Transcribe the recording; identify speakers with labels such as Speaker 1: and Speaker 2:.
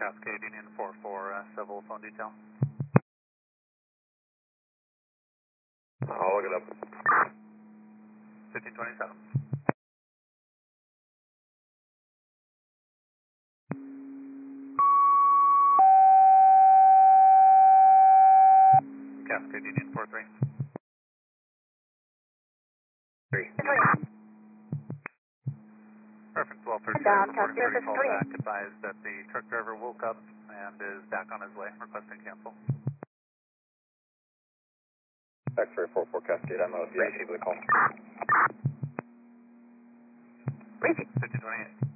Speaker 1: Cascade Union 44, civil phone detail.
Speaker 2: I'll look it up.
Speaker 1: 1527. Cascade Union 43.
Speaker 2: 3.
Speaker 1: Perfect, 1236.
Speaker 3: Down,
Speaker 1: Reporting
Speaker 3: Cascade
Speaker 1: for your call
Speaker 3: 53.
Speaker 1: back. Advised that the truck driver woke up and is back on his way, requesting cancel.
Speaker 2: X-ray 44 Cascade, I'm out. Yeah, receive the call.
Speaker 3: Reaching.
Speaker 1: 1528.